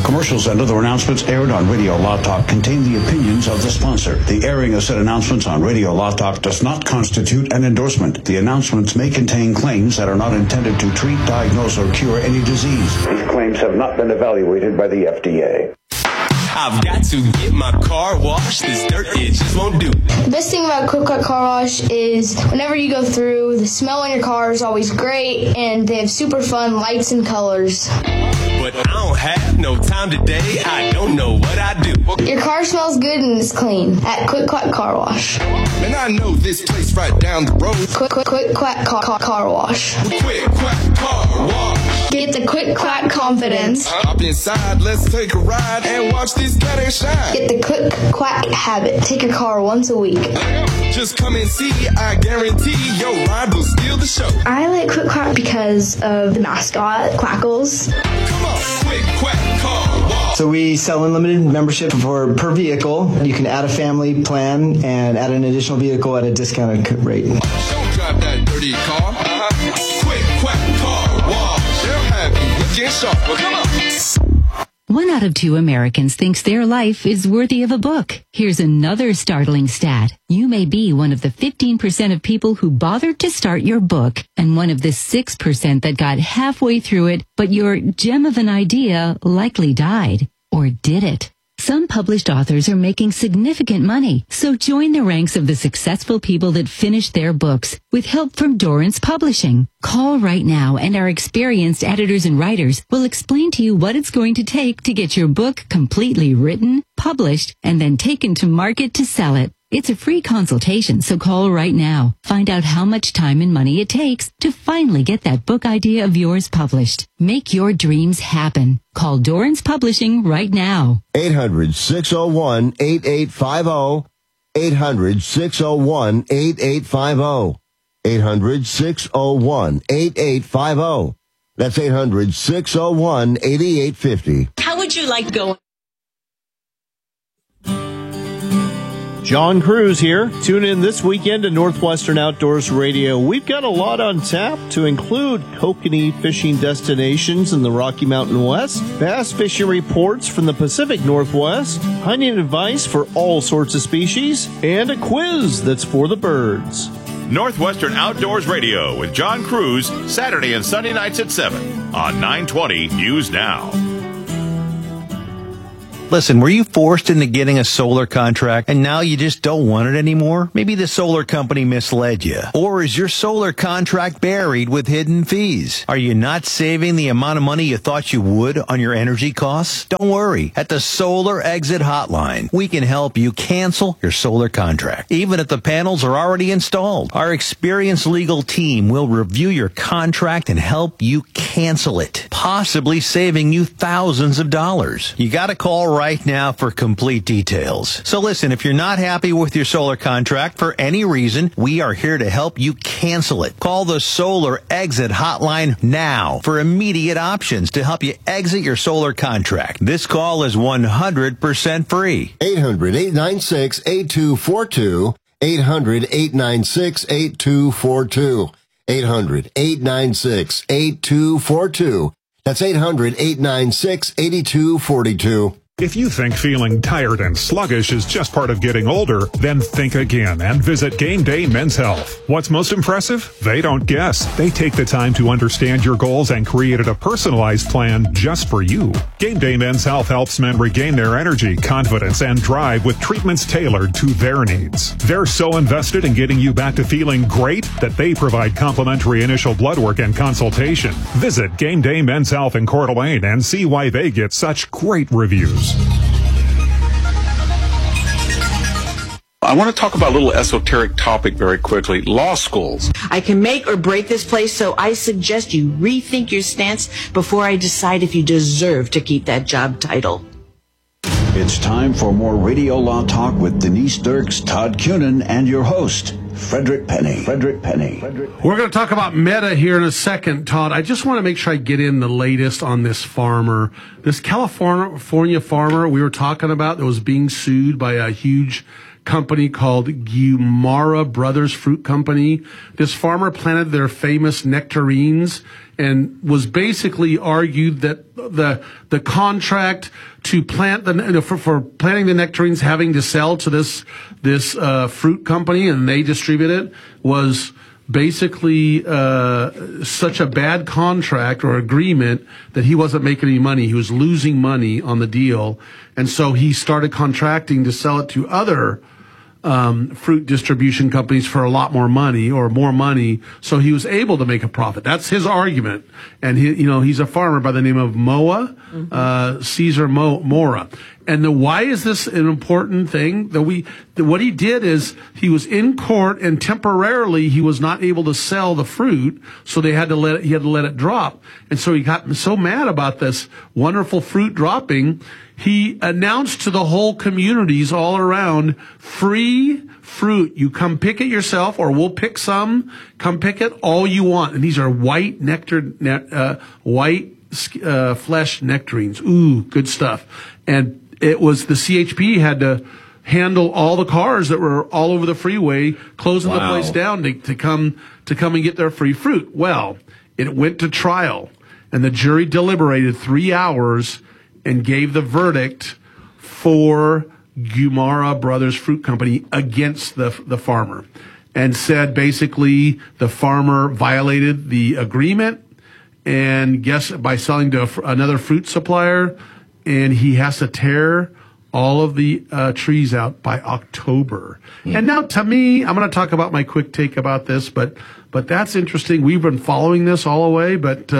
Commercials and other announcements aired on Radio Law Talk contain the opinions of the sponsor. The airing of said announcements on Radio Law Talk does not constitute an endorsement. The announcements may contain claims that are not intended to treat, diagnose, or cure any disease. These claims have not been evaluated by the FDA. I've got to get my car washed. This dirt, it just won't do. The best thing about Quick Quack Car Wash is whenever you go through, the smell in your car is always great, and they have super fun lights and colors. But I don't have no time today. I don't know what I do. Your car smells good and is clean at Quick Quack Car Wash. And I know this place right down the road. Quick Quack Car Wash. Quick Quack Car Wash. Get the Quick Quack confidence. Hop inside, let's take a ride and watch this cat and shine. Get the Quick Quack habit. Take your car once a week. Just come and see, I guarantee your ride will steal the show. I like Quick Quack because of the mascot, Quackles. Come on, Quick Quack Car Wash. So we sell unlimited membership per vehicle. You can add a family plan and add an additional vehicle at a discounted rate. Don't drive that dirty car. Quick Quack Car Wash. They'll have you looking sharp. Well, come on. 1 out of 2 Americans thinks their life is worthy of a book. Here's another startling stat. You may be one of the 15% of people who bothered to start your book and one of the 6% that got halfway through it, but your gem of an idea likely died. Or did it? Some published authors are making significant money, so join the ranks of the successful people that finish their books with help from Dorrance Publishing. Call right now and our experienced editors and writers will explain to you what it's going to take to get your book completely written, published, and then taken to market to sell it. It's a free consultation, so call right now. Find out how much time and money it takes to finally get that book idea of yours published. Make your dreams happen. Call Dorrance Publishing right now. 800-601-8850. 800-601-8850. 800-601-8850. That's 800-601-8850. How would you like to go? John Cruz here. Tune in this weekend to Northwestern Outdoors Radio. We've got a lot on tap to include kokanee fishing destinations in the Rocky Mountain West, bass fishing reports from the Pacific Northwest, hunting advice for all sorts of species, and a quiz that's for the birds. Northwestern Outdoors Radio with John Cruz, Saturday and Sunday nights at 7 on 920 News Now. Listen, were you forced into getting a solar contract and now you just don't want it anymore? Maybe the solar company misled you. Or is your solar contract buried with hidden fees? Are you not saving the amount of money you thought you would on your energy costs? Don't worry. At the Solar Exit Hotline, we can help you cancel your solar contract, even if the panels are already installed. Our experienced legal team will review your contract and help you cancel it, possibly saving you thousands of dollars. You got to call right now for complete details. So listen, if you're not happy with your solar contract for any reason, we are here to help you cancel it. Call the Solar Exit Hotline now for immediate options to help you exit your solar contract. This call is 100% free. 800-896-8242. 800-896-8242. 800-896-8242. That's 800-896-8242. If you think feeling tired and sluggish is just part of getting older, then think again and visit Game Day Men's Health. What's most impressive? They don't guess. They take the time to understand your goals and created a personalized plan just for you. Game Day Men's Health helps men regain their energy, confidence, and drive with treatments tailored to their needs. They're so invested in getting you back to feeling great that they provide complimentary initial blood work and consultation. Visit Game Day Men's Health in Coeur d'Alene and see why they get such great reviews. I want to talk about a little esoteric topic very quickly. Law schools. I can make or break this place, so I suggest you rethink your stance before I decide if you deserve to keep that job title. It's time for more Radio Law Talk with Denise Dirks, Todd Cunin, and your host, Frederick Penny. We're going to talk about Meta here in a second, Todd. I just want to make sure I get in the latest on this farmer. This California farmer we were talking about that was being sued by a huge company called Gumara Brothers Fruit Company. This farmer planted their famous nectarines and was basically argued that the contract to plant for planting the nectarines, having to sell to this fruit company and they distribute it, was basically such a bad contract or agreement that he wasn't making any money. He was losing money on the deal. And so he started contracting to sell it to other fruit distribution companies for a lot more money or more money. So he was able to make a profit. That's his argument. And he's a farmer by the name of Cesar Mora. And why is this an important thing? What he did is he was in court and temporarily he was not able to sell the fruit, so he had to let it drop. And so he got so mad about this wonderful fruit dropping, he announced to the whole communities all around, free fruit. You come pick it yourself, or we'll pick some. Come pick it all you want. And these are white flesh nectarines. Ooh, good stuff. And it was the CHP had to handle all the cars that were all over the freeway, closing the place down to come and get their free fruit. Well, it went to trial, and the jury deliberated 3 hours and gave the verdict for Gumara Brothers Fruit Company against the farmer, and said basically the farmer violated the agreement and by selling to another fruit supplier, and he has to tear all of the trees out by October. And now, to me, I'm going to talk about my quick take about this, but that's interesting. We've been following this all the way, but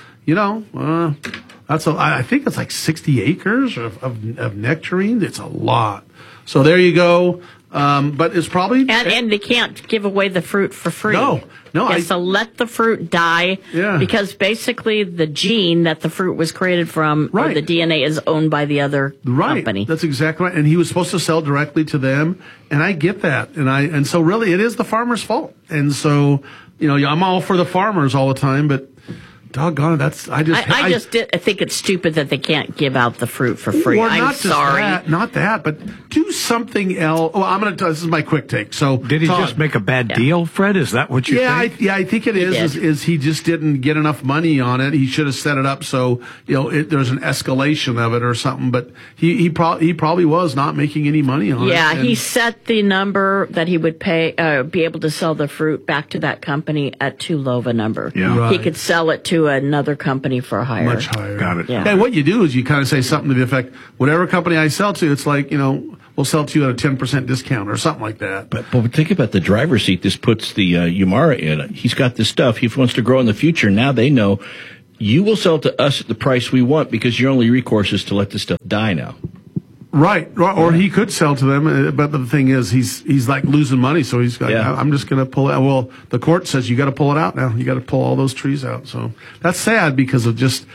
I think it's like 60 acres of nectarines. It's a lot. So there you go. But it's probably and they can't give away the fruit for free. No, so let the fruit die. Yeah. Because basically the gene that the fruit was created from, or the DNA, is owned by the other company. That's exactly right. And he was supposed to sell directly to them, and I get that. And so really it is the farmer's fault. And so I'm all for the farmers all the time, but doggone it, I think it's stupid that they can't give out the fruit for free. I'm sorry. Not that, but do something else. Oh, this is my quick take. So did he just make a bad deal, Fred? Is that what you think? I think it is he just didn't get enough money on it. He should have set it up so there's an escalation of it or something. But he probably was not making any money on it. Yeah, he set the number that he would pay, be able to sell the fruit back to that company at too low of a number. Yeah. Right. He could sell it to another company for higher. Much higher. Got it. Yeah. And what you do is you kind of say something to the effect, whatever company I sell to, it's like, we'll sell to you at a 10% discount or something like that. But think about the driver's seat this puts the Umara in. He's got this stuff. He wants to grow in the future. Now they know you will sell to us at the price we want because your only recourse is to let this stuff die now. Right. Or he could sell to them, but the thing is, he's like losing money, so he's like, I'm just going to pull it out. Well, the court says you got to pull it out now. You got to pull all those trees out. So that's sad because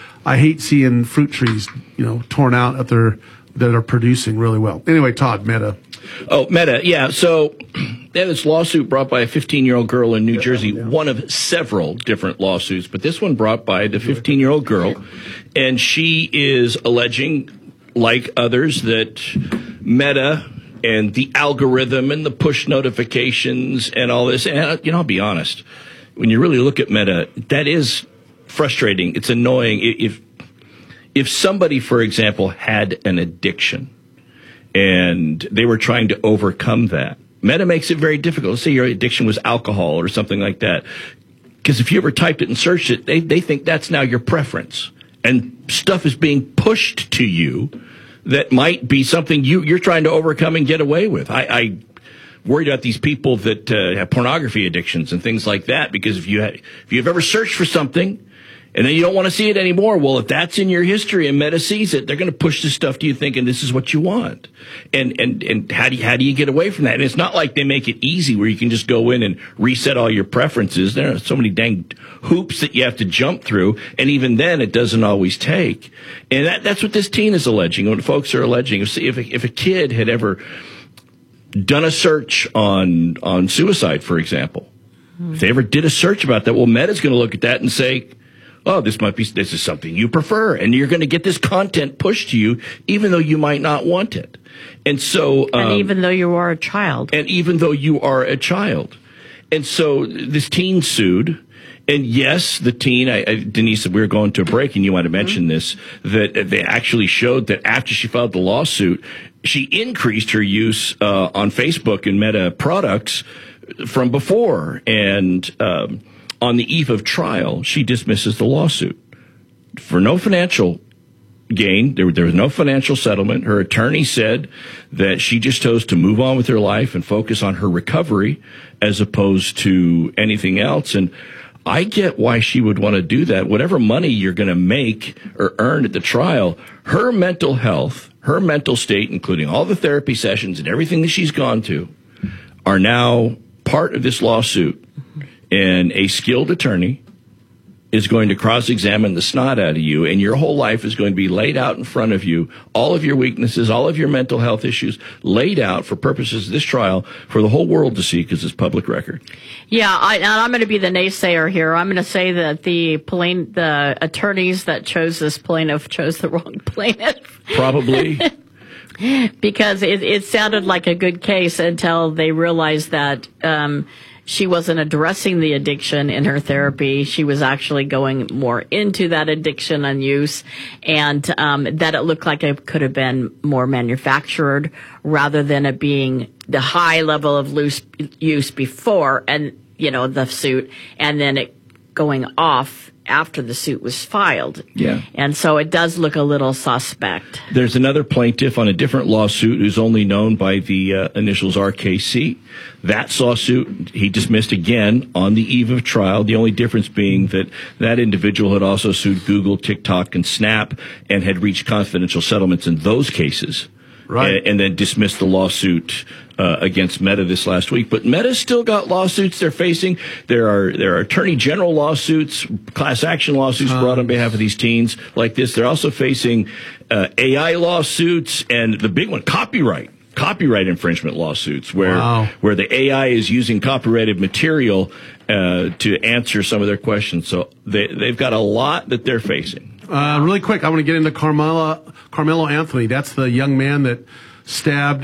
I hate seeing fruit trees, torn out that are producing really well. Anyway, Todd, Meta. Oh, Meta, yeah. So they had this lawsuit brought by a 15-year-old girl in New Jersey, one of several different lawsuits, but this one brought by the 15-year-old girl, and she is alleging, like others, that Meta and the algorithm and the push notifications and all this, and I'll be honest, when you really look at Meta, that is frustrating. It's annoying. If somebody, for example, had an addiction and they were trying to overcome that, Meta makes it very difficult. Let's say your addiction was alcohol or something like that. Because if you ever typed it and searched it, they think that's now your preference. And stuff is being pushed to you that might be something you're trying to overcome and get away with. I worried about these people that have pornography addictions and things like that, because if you've ever searched for something and then you don't want to see it anymore, well, if that's in your history and Meta sees it, they're going to push this stuff to you thinking this is what you want. And how do you get away from that? And it's not like they make it easy where you can just go in and reset all your preferences. There are so many dang hoops that you have to jump through, and even then it doesn't always take. And that's what this teen is alleging, what folks are alleging. If a kid had ever done a search on suicide, for example, if they ever did a search about that, well, Meta's going to look at that and say, oh, this is something you prefer, and you're going to get this content pushed to you, even though you might not want it. And so, and even though you are a child. And so this teen sued. And yes, the teen, Denise, we were going to a break, and you might have mentioned this, that they actually showed that after she filed the lawsuit, she increased her use on Facebook and Meta products from before. And on the eve of trial, she dismisses the lawsuit for no financial gain. There was no financial settlement. Her attorney said that she just chose to move on with her life and focus on her recovery as opposed to anything else. And I get why she would want to do that. Whatever money you're going to make or earn at the trial, her mental health, her mental state, including all the therapy sessions and everything that she's gone to, are now part of this lawsuit. And a skilled attorney is going to cross-examine the snot out of you, and your whole life is going to be laid out in front of you, all of your weaknesses, all of your mental health issues laid out for purposes of this trial for the whole world to see because it's public record. Yeah, I'm going to be the naysayer here. I'm going to say that the attorneys that chose this plaintiff chose the wrong plaintiff. Probably. Because it sounded like a good case until they realized that she wasn't addressing the addiction in her therapy. She was actually going more into that addiction and use, and that it looked like it could have been more manufactured rather than it being the high level of loose use before and, the suit, and then it going off after the suit was filed. Yeah. And so it does look a little suspect. There's another plaintiff on a different lawsuit who's only known by the initials RKC. That lawsuit, he dismissed again on the eve of trial, the only difference being that individual had also sued Google, TikTok, and Snap and had reached confidential settlements in those cases. Right. And then dismissed the lawsuit against Meta this last week. But Meta's still got lawsuits they're facing. There are attorney general lawsuits, class action lawsuits brought on behalf of these teens like this. They're also facing AI lawsuits and the big one, copyright infringement lawsuits where the AI is using copyrighted material to answer some of their questions. So they've got a lot that they're facing. Really quick, I want to get into Carmelo Anthony. That's the young man that stabbed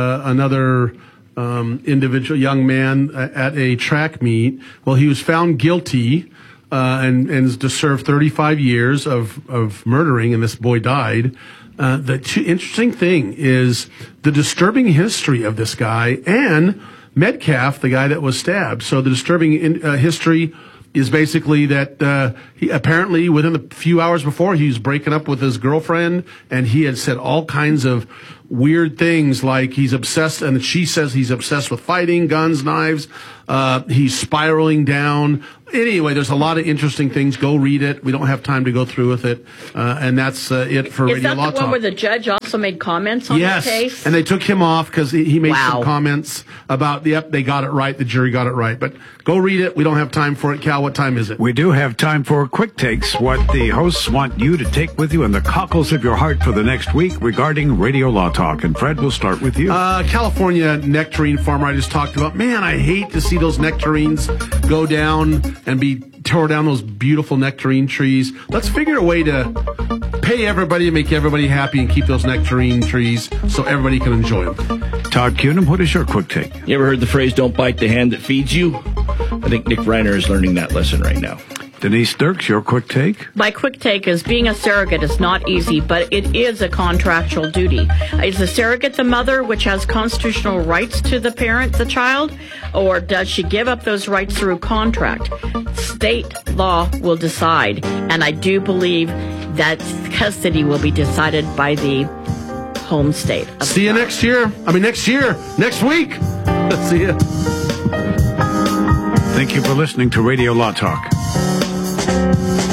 another individual young man at a track meet. Well, he was found guilty and is to serve 35 years of murdering, and this boy died. The interesting thing is the disturbing history of this guy and Metcalf, the guy that was stabbed. So the disturbing history is basically that he apparently within a few hours before he was breaking up with his girlfriend, and he had said all kinds of weird things like he's obsessed, and she says he's obsessed with fighting, guns, knives. He's spiraling down. Anyway, there's a lot of interesting things. Go read it. We don't have time to go through with it. And that's it for Radio Law Talk. Is that the one where the judge also made comments on the case? Yes, and they took him off because he made some comments about, they got it right, the jury got it right. But go read it. We don't have time for it. Cal, what time is it? We do have time for quick takes, what the hosts want you to take with you in the cockles of your heart for the next week regarding Radio Law Talk. And Fred, we'll start with you. California nectarine farmer I just talked about. Man, I hate to see those nectarines go down and be tore down, those beautiful nectarine trees. Let's figure a way to pay everybody and make everybody happy and keep those nectarine trees so everybody can enjoy them. Todd Kuhn, what is your quick take? You ever heard the phrase, don't bite the hand that feeds you? I think Nick Reiner is learning that lesson right now. Denise Dirks, your quick take? My quick take is being a surrogate is not easy, but it is a contractual duty. Is the surrogate the mother, which has constitutional rights to the parent, the child, or does she give up those rights through contract? State law will decide, and I do believe that custody will be decided by the home state. See you next year. Next week. See you. Thank you for listening to Radio Law Talk.